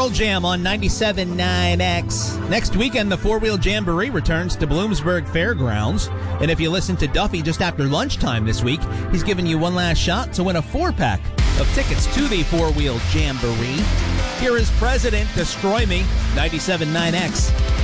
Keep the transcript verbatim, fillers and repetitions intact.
Pearl Jam on ninety-seven point nine X. Next weekend, the four-wheel Jamboree returns to Bloomsburg Fairgrounds. And if you listen to Duffy just after lunchtime this week, he's giving you one last shot to win a four-pack of tickets to the four-wheel Jamboree. Here is President Destroy Me, ninety-seven point nine X.